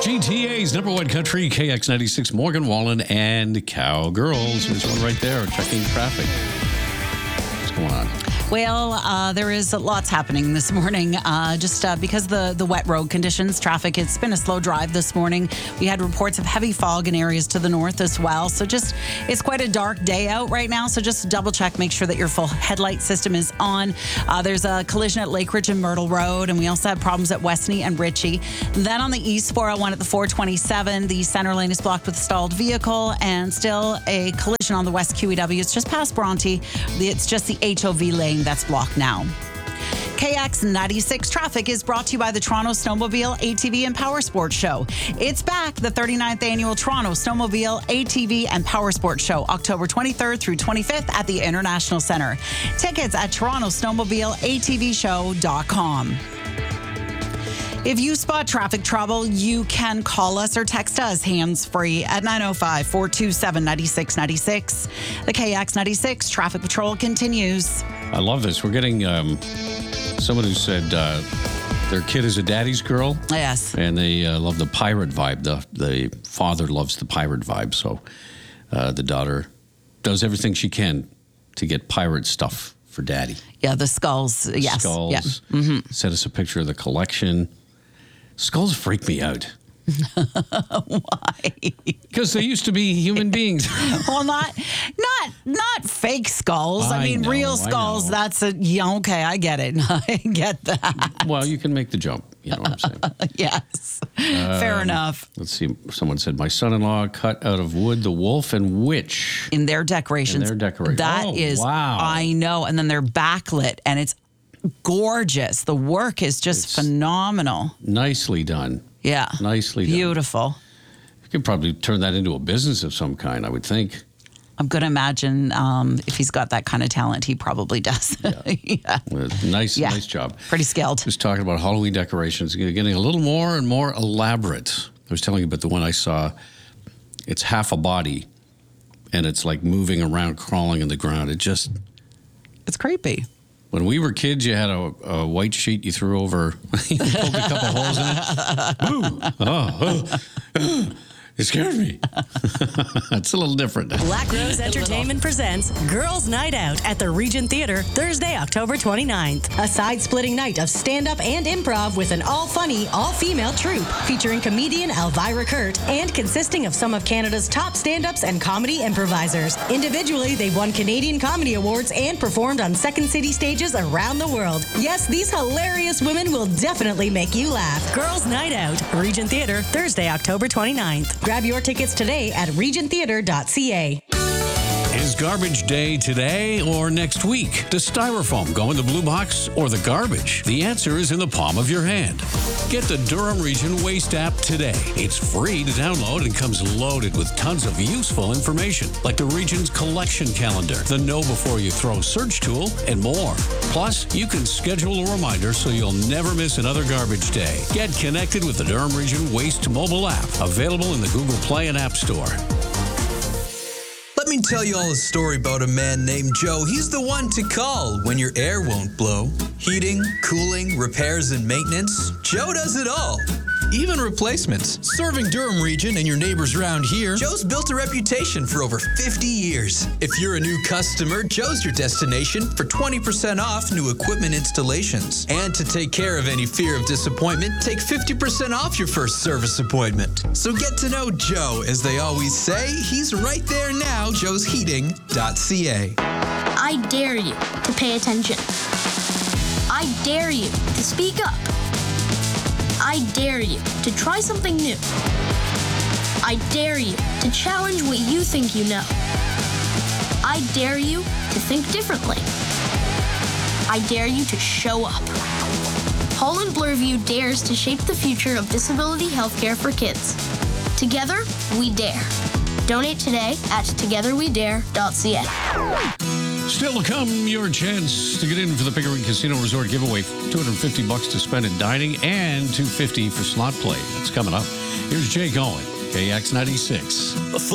GTA's number one country, KX96, Morgan Wallen and Cowgirls. There's one right there, checking traffic. What's going on? Well, there is lots happening this morning. Just because the wet road conditions, traffic, it's been a slow drive this morning. We had reports of heavy fog in areas to the north as well. So it's quite a dark day out right now. So just double check, make sure that your full headlight system is on. There's a collision at Lake Ridge and Myrtle Road, and we also have problems at Westney and Ritchie. Then on the east 401 at the 427, the center lane is blocked with a stalled vehicle, and still a collision on the west QEW. It's just past Bronte. It's just the HOV lane that's blocked now. KX96 traffic is brought to you by the Toronto Snowmobile, ATV, and Power Sports Show. It's back, the 39th annual Toronto Snowmobile, ATV, and Power Sports Show, October 23rd through 25th at the International Centre. Tickets at TorontoSnowmobileATVShow.com. If you spot traffic trouble, you can call us or text us hands-free at 905-427-9696. The KX96 traffic patrol continues. I love this. We're getting someone who said their kid is a daddy's girl. Yes. And they love the pirate vibe. The father loves the pirate vibe. So the daughter does everything she can to get pirate stuff for daddy. Yeah, the skulls. Yes. Skulls. Yeah. Mm-hmm. Sent us a picture of the collection. Skulls freak me out. Why? Because they used to be human beings. Well, not fake skulls. I mean, know, real skulls. That's okay. I get it. I get that. Well, you can make the jump. You know what I'm saying? Yes. Fair enough. Let's see. Someone said, my son-in-law cut out of wood the wolf and witch. In their decorations. That is, wow. I know. And then they're backlit, and it's gorgeous. The work is just phenomenal. Nicely done. Yeah. Nicely done. Beautiful. You could probably turn that into a business of some kind, I would think. I'm going to imagine if he's got that kind of talent, he probably does. Yeah. Yeah. Well, nice job. Pretty skilled. Just talking about Halloween decorations, getting a little more and more elaborate. I was telling you about the one I saw. It's half a body, and it's like moving around, crawling in the ground. It's creepy. When we were kids, you had a white sheet you threw over, you poked a couple holes in it. Boo! It scared me. It's a little different. Black Rose Entertainment presents Girls Night Out at the Regent Theatre, Thursday, October 29th. A side-splitting night of stand-up and improv with an all-funny, all-female troupe featuring comedian Elvira Kurt and consisting of some of Canada's top stand-ups and comedy improvisers. Individually, they've won Canadian Comedy Awards and performed on Second City stages around the world. Yes, these hilarious women will definitely make you laugh. Girls Night Out, Regent Theatre, Thursday, October 29th. Grab your tickets today at regenttheatre.ca. Is garbage day today or next week? Does styrofoam go in the blue box or the garbage? The answer is in the palm of your hand. Get the Durham Region Waste app today. It's free to download and comes loaded with tons of useful information, like the region's collection calendar, the Know Before You Throw search tool, and more. Plus, you can schedule a reminder so you'll never miss another garbage day. Get connected with the Durham Region Waste mobile app, available in the Google Play and App Store. Let me tell you all a story about a man named Joe. He's the one to call when your air won't blow. Heating, cooling, repairs, and maintenance. Joe does it all. Even replacements. Serving Durham Region and your neighbors around here, Joe's built a reputation for over 50 years. If you're a new customer, Joe's your destination for 20% off new equipment installations. And to take care of any fear of disappointment, take 50% off your first service appointment. So get to know Joe. As they always say, he's right there now, joesheating.ca. I dare you to pay attention. I dare you to speak up. I dare you to try something new. I dare you to challenge what you think you know. I dare you to think differently. I dare you to show up. Holland Bloorview dares to shape the future of disability healthcare for kids. Together, we dare. Donate today at togetherwedare.ca. Still to come, your chance to get in for the Pickering Casino Resort giveaway. $250 to spend at dining and $250 for slot play. That's coming up. Here's Jake Owen, KX96.